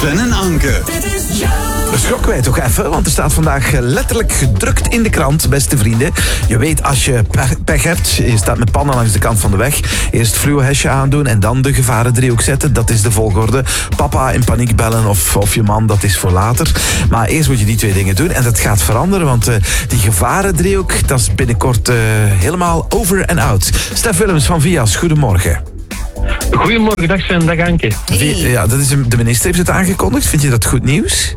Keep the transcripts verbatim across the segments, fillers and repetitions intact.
Sven en Anke. Schrokken wij toch even, want er staat vandaag letterlijk gedrukt in de krant, beste vrienden. Je weet, als je pech hebt, je staat met pannen langs de kant van de weg, eerst fluohesje aandoen en dan de gevarendriehoek zetten. Dat is de volgorde. Papa in paniek bellen of, of je man, dat is voor later. Maar eerst moet je die twee dingen doen en dat gaat veranderen, want uh, die gevarendriehoek, dat is binnenkort uh, helemaal over en out. Stef Willems van Vias, goedemorgen. Goedemorgen, dag Sven, dag Anke. Hey. Ja, dat is de minister heeft het aangekondigd. Vind je dat goed nieuws?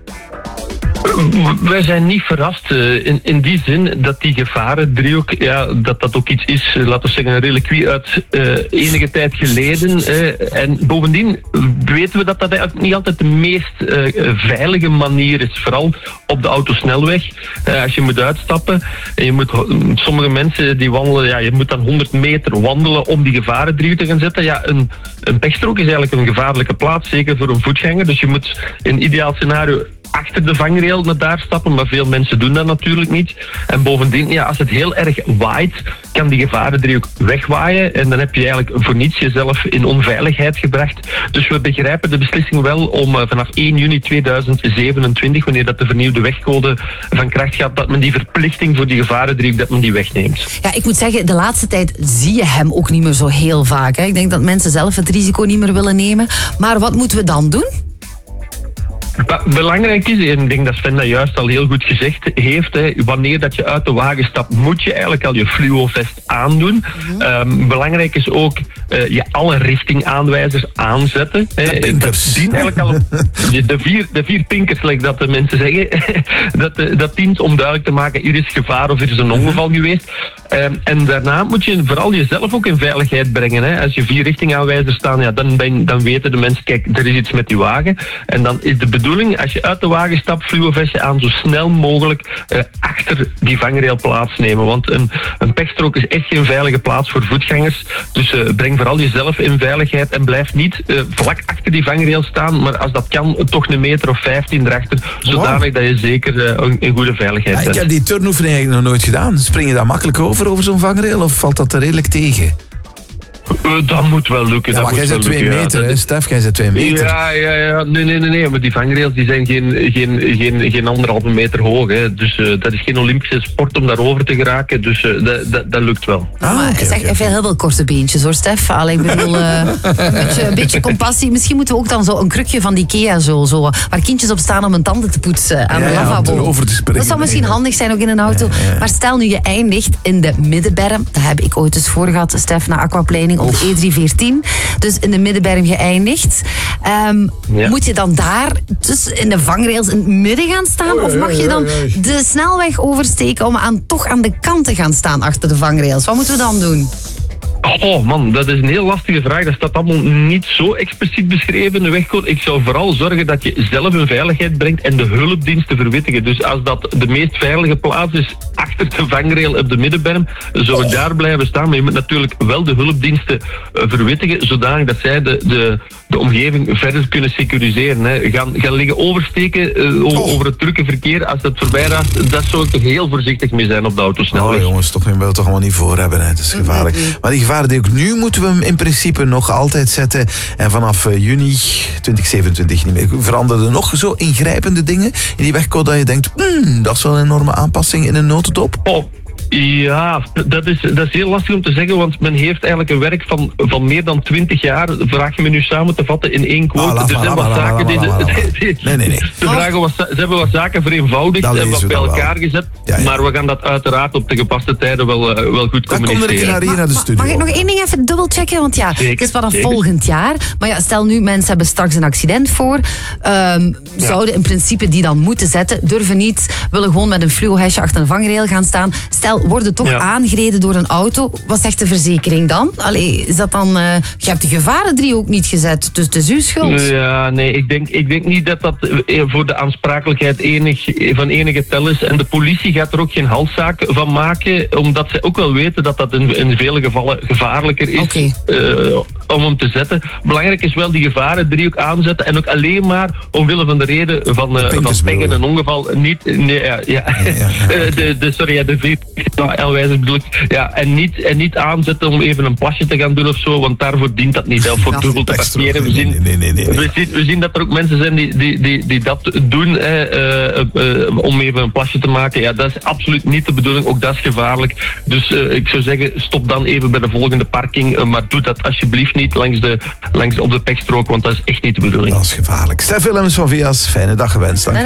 Wij zijn niet verrast uh, in, in die zin dat die gevarendriehoek, ja, dat dat ook iets is, uh, laten we zeggen, een reliquie uit uh, enige tijd geleden. Uh, en bovendien weten we dat dat eigenlijk niet altijd de meest uh, veilige manier is. Vooral op de autosnelweg. Uh, als je moet uitstappen en je moet, sommige mensen die wandelen, ja, je moet dan honderd meter wandelen om die gevarendriehoek te gaan zetten. Ja, een, een pechstrook is eigenlijk een gevaarlijke plaats, zeker voor een voetganger. Dus je moet in een ideaal scenario achter de vangrail naar daar stappen, maar veel mensen doen dat natuurlijk niet. En bovendien, ja, als het heel erg waait, kan die gevarendriehoek wegwaaien en dan heb je eigenlijk voor niets jezelf in onveiligheid gebracht. Dus we begrijpen de beslissing wel om uh, vanaf één juni tweeduizend zevenentwintig, wanneer dat de vernieuwde wegcode van kracht gaat, dat men die verplichting voor die gevarendriehoek, dat men die wegneemt. Ja, ik moet zeggen, de laatste tijd zie je hem ook niet meer zo heel vaak. Hè. Ik denk dat mensen zelf het risico niet meer willen nemen. Maar wat moeten we dan doen? Wat belangrijk is, en ik denk dat Sven dat juist al heel goed gezegd heeft, hè, wanneer dat je uit de wagen stapt, moet je eigenlijk al je fluovest aandoen. Mm-hmm. Um, belangrijk is ook uh, je alle richtingaanwijzers aanzetten. Hè. Dat dient eigenlijk al de vier, de vier pinkers, like dat de mensen zeggen, dat, dat dient om duidelijk te maken, hier is gevaar of er is een ongeval geweest. Um, en daarna moet je vooral jezelf ook in veiligheid brengen. Hè. Als je vier richtingaanwijzers staan, ja, dan, ben, dan weten de mensen, kijk, er is iets met die wagen. En dan is de bedoeling, als je uit de wagen stapt, fluovestje aan, zo snel mogelijk uh, achter die vangrail plaatsnemen. Want een, een pechstrook is echt geen veilige plaats voor voetgangers. Dus uh, breng vooral jezelf in veiligheid en blijf niet uh, vlak achter die vangrail staan, maar als dat kan, toch een meter of vijftien erachter, zodanig wow. dat je zeker uh, in goede veiligheid bent. Ja, ik heb die turnoefening eigenlijk nog nooit gedaan. Spring je daar makkelijk over, over zo'n vangrail, of valt dat er redelijk tegen? Uh, dat moet wel lukken. Ja, dat maar jij bent twee lukken, meter, ja. hè, Stef? Jij bent twee meter. Ja, ja, ja. Nee, nee, nee, nee. Maar die vangrails die zijn geen, geen, geen, geen anderhalve meter hoog. Hè. Dus uh, dat is geen Olympische sport om daarover te geraken. Dus uh, dat, dat, dat lukt wel. Ah, maar okay, zeg, okay. Even heel veel korte beentjes hoor, Stef. Allee, ik bedoel, uh, een, beetje, een beetje compassie. Misschien moeten we ook dan zo een krukje van die Ikea, zo, zo, waar kindjes op staan om hun tanden te poetsen aan ja, de lavabo. Ja, over te springen. Dat zou misschien nee, handig zijn ook in een auto. Ja, ja. Maar stel nu je eindigt in de middenberm. Dat heb ik ooit eens voor gehad, Stef, na aquaplaning op de E drie veertien. Dus in de middenberm geëindigd. Um, ja. Moet je dan daar dus in de vangrails in het midden gaan staan? Of mag je dan de snelweg oversteken om aan, toch aan de kant te gaan staan achter de vangrails? Wat moeten we dan doen? Oh man, dat is een heel lastige vraag. Dat staat allemaal niet zo expliciet beschreven in de wegcode. Ik zou vooral zorgen dat je zelf in veiligheid brengt en de hulpdiensten verwittigen. Dus als dat de meest veilige plaats is achter de vangrail op de middenberm, zou ik daar blijven staan. Maar je moet natuurlijk wel de hulpdiensten verwittigen, zodanig dat zij de, de, de omgeving verder kunnen securiseren. Hè. Gaan, gaan liggen oversteken uh, over, over het drukke verkeer. Als dat voorbij raast, dat zou ik toch heel voorzichtig mee zijn op de autosnelweg. Oh jongens, toch willen we toch allemaal niet voor hebben. Hè. Het is gevaarlijk. Maar die gevarendriehoek, nu moeten we hem in principe nog altijd zetten. En vanaf uh, juni twintig zevenentwintig niet meer. Veranderen er nog zo ingrijpende dingen in die wegcode dat je denkt, hmm, dat is wel een enorme aanpassing in een notendop? Oh. Ja, dat is, dat is heel lastig om te zeggen, want men heeft eigenlijk een werk van, van meer dan twintig jaar, vraag je me nu samen te vatten in één quote. Ah, er zijn wat zaken die... Nee, nee, nee. De vragen was, ze hebben wat zaken vereenvoudigd en wat bij elkaar wel. gezet, ja, ja. maar we gaan dat uiteraard op de gepaste tijden wel, uh, wel goed communiceren. Kom er naar de studio. Mag ik nog één ding even dubbelchecken? Want ja, zeker, het is vanaf zeker. volgend jaar. Maar ja, stel nu, mensen hebben straks een accident voor. Um, ja. Zouden in principe die dan moeten zetten. Durven niet, willen gewoon met een fluohesje achter een vangrail gaan staan. Stel, worden toch ja. aangereden door een auto. Wat zegt de verzekering dan? Allee, is dat dan... Uh, je hebt de gevarendriehoek niet gezet, dus het is uw schuld. Ja, nee, ik denk, ik denk niet dat dat voor de aansprakelijkheid enig, van enige tel is. En de politie gaat er ook geen halszaak van maken, omdat ze ook wel weten dat dat in, in vele gevallen gevaarlijker is. Okay. Uh, om hem te zetten. Belangrijk is wel die gevarendriehoek aanzetten en ook alleen maar omwille van de reden van, uh, van pech en een ongeval niet... Nee, ja, ja. Ja, ja, ja. de, de, sorry, ja, de L-wijzers bedoel ik. Ja, en, niet, en niet aanzetten om even een plasje te gaan doen of zo, want daarvoor dient dat niet. Of voor ja, dubbel te parkeren. We zien, nee, nee, nee, nee. We, zien, we zien dat er ook mensen zijn die, die, die, die dat doen hè, uh, uh, om even een plasje te maken. Ja, dat is absoluut niet de bedoeling. Ook dat is gevaarlijk. Dus uh, ik zou zeggen, stop dan even bij de volgende parking. Uh, maar doe dat alsjeblieft niet langs de, langs, op de pechstrook, want dat is echt niet de bedoeling. Dat is gevaarlijk. Stef Willems van Vias, fijne dag gewenst. Dank.